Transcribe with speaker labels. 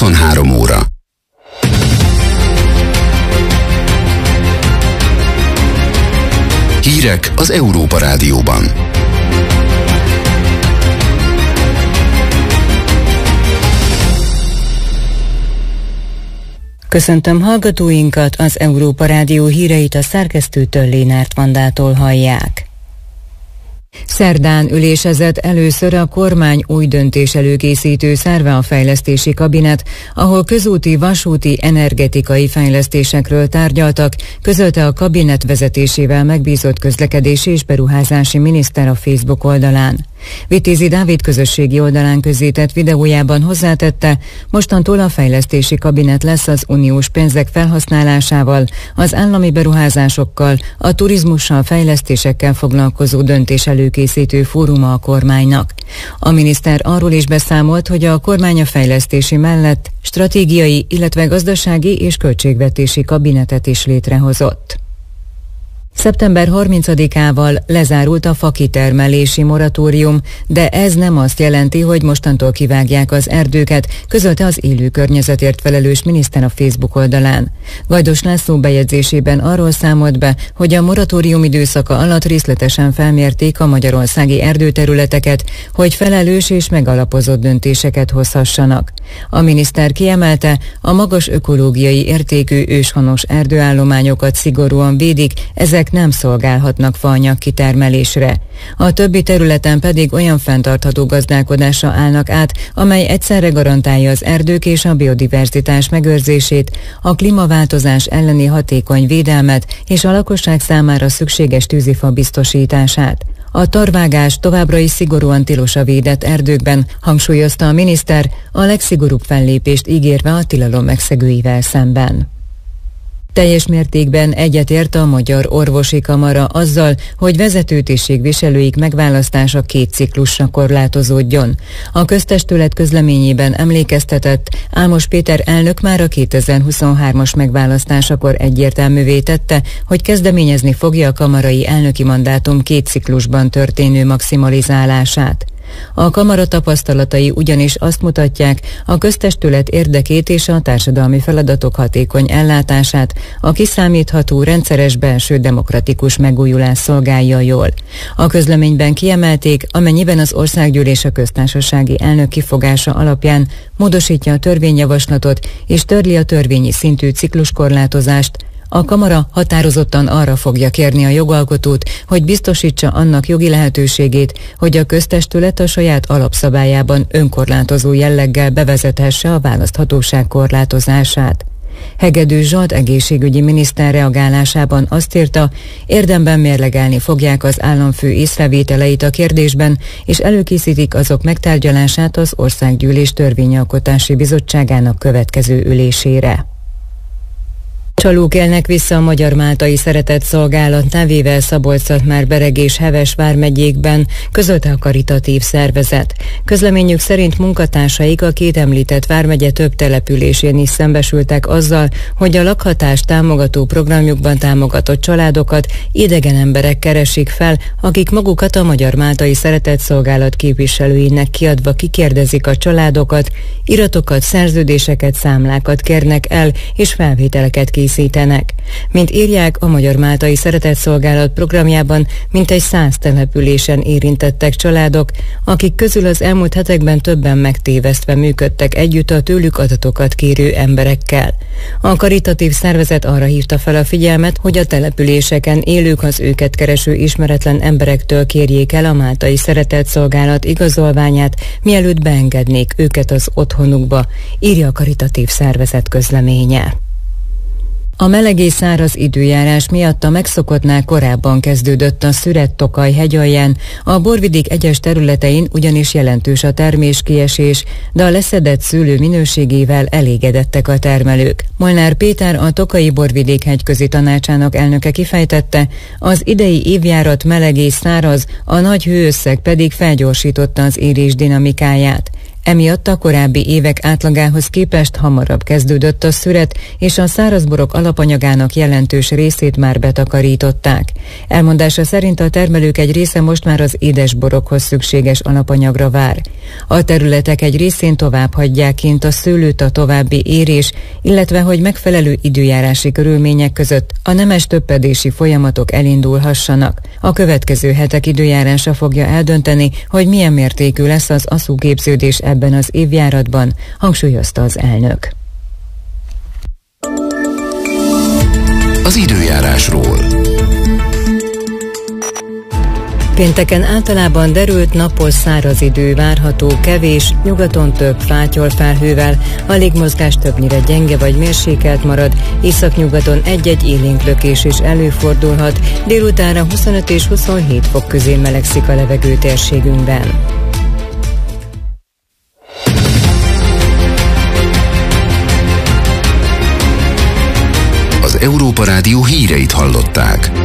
Speaker 1: 23 óra. Hírek az Európa Rádióban.
Speaker 2: Köszöntöm hallgatóinkat, az Európa Rádió híreit a szerkesztőtől, Lénárt Vandától hallják. Szerdán ülésezett először a kormány új döntés előkészítő szerve, a fejlesztési kabinet, ahol közúti, vasúti, energetikai fejlesztésekről tárgyaltak, közölte a kabinet vezetésével megbízott közlekedési és beruházási miniszter a Facebook oldalán. Vitézi Dávid közösségi oldalán közzétett videójában hozzátette, mostantól a fejlesztési kabinet lesz az uniós pénzek felhasználásával, az állami beruházásokkal, a turizmussal, fejlesztésekkel foglalkozó döntés előkészítő fóruma a kormánynak. A miniszter arról is beszámolt, hogy a kormány a fejlesztési mellett stratégiai, illetve gazdasági és költségvetési kabinetet is létrehozott. Szeptember 30-ával lezárult a fakitermelési moratórium, de ez nem azt jelenti, hogy mostantól kivágják az erdőket, közölte az élő környezetért felelős miniszter a Facebook oldalán. Gajdos László bejegyzésében arról számolt be, hogy a moratórium időszaka alatt részletesen felmérték a magyarországi erdőterületeket, hogy felelős és megalapozott döntéseket hozhassanak. A miniszter kiemelte, a magas ökológiai értékű őshonos erdőállományokat szigorúan védik, ezek nem szolgálhatnak faanyag kitermelésre. A többi területen pedig olyan fenntartható gazdálkodásra állnak át, amely egyszerre garantálja az erdők és a biodiverzitás megőrzését, a klímaváltozás elleni hatékony védelmet és a lakosság számára szükséges tűzifa biztosítását. A tarvágás továbbra is szigorúan tilos a védett erdőkben, hangsúlyozta a miniszter, a legszigorúbb fellépést ígérve a tilalom megszegőivel szemben. Teljes mértékben egyetért a Magyar Orvosi Kamara azzal, hogy vezetőtisztségviselőik megválasztása 2 ciklusra korlátozódjon. A köztestület közleményében emlékeztetett, Ámos Péter elnök már a 2023-as megválasztásakor egyértelművé tette, hogy kezdeményezni fogja a kamarai elnöki mandátum 2 ciklusban történő maximalizálását. A kamara tapasztalatai ugyanis azt mutatják, a köztestület érdekét és a társadalmi feladatok hatékony ellátását a kiszámítható, rendszeres belső demokratikus megújulás szolgálja jól. A közleményben kiemelték, amennyiben az országgyűlés a köztársasági elnök kifogása alapján módosítja a törvényjavaslatot és törli a törvényi szintű cikluskorlátozást, a kamara határozottan arra fogja kérni a jogalkotót, hogy biztosítsa annak jogi lehetőségét, hogy a köztestület a saját alapszabályában önkorlátozó jelleggel bevezethesse a választhatóság korlátozását. Hegedű Zsolt egészségügyi miniszter reagálásában azt írta, érdemben mérlegelni fogják az államfő észrevételeit a kérdésben, és előkészítik azok megtárgyalását az Országgyűlés Törvényalkotási Bizottságának következő ülésére. Csalók élnek vissza a Magyar-Máltai Szeretetszolgálat nevével Szabolcs-Szatmár-Bereg és Heves vármegyékben, közölte a karitatív szervezet. Közleményük szerint munkatársaik a 2 említett vármegye több településén is szembesültek azzal, hogy a lakhatást támogató programjukban támogatott családokat idegen emberek keresik fel, akik magukat a Magyar-Máltai Szeretetszolgálat képviselőinek kiadva kikérdezik a családokat, iratokat, szerződéseket, számlákat kérnek el és felvételeket készítenek. Mint írják, a Magyar-Máltai Szeretetszolgálat programjában mintegy 100 településen érintettek családok, akik közül az elmúlt hetekben többen megtévesztve működtek együtt a tőlük adatokat kérő emberekkel. A karitatív szervezet arra hívta fel a figyelmet, hogy a településeken élők az őket kereső ismeretlen emberektől kérjék el a Máltai Szeretetszolgálat igazolványát, mielőtt beengednék őket az otthonukba, írja a karitatív szervezet közleménye. A meleg és száraz időjárás miatt a megszokottnál korábban kezdődött a Szüret-Tokaj hegyalján, a borvidék egyes területein ugyanis jelentős a terméskiesés, de a leszedett szőlő minőségével elégedettek a termelők. Molnár Péter, a Tokaji Borvidék hegyközi tanácsának elnöke kifejtette, az idei évjárat meleg és száraz, a nagy hőösszeg pedig felgyorsította az érés dinamikáját. Emiatt a korábbi évek átlagához képest hamarabb kezdődött a szüret, és a szárazborok alapanyagának jelentős részét már betakarították. Elmondása szerint a termelők egy része most már az édesborokhoz szükséges alapanyagra vár. A területek egy részén tovább hagyják kint a szőlőt a további érés, illetve hogy megfelelő időjárási körülmények között a nemes töppedési folyamatok elindulhassanak. A következő hetek időjárása fogja eldönteni, hogy milyen mértékű lesz az aszúképződés ebben az évjáratban, hangsúlyozta az elnök.
Speaker 1: Az időjárásról.
Speaker 2: Pénteken általában derült nappal száraz idő várható, kevés, nyugaton több fátyolfelhővel, a légmozgás többnyire gyenge vagy mérsékelt marad, északnyugaton egy-egy élénk lökés is előfordulhat, délutánra 25 és 27 fok közé melegszik a levegő térségünkben.
Speaker 1: Az Európa Rádió híreit hallották.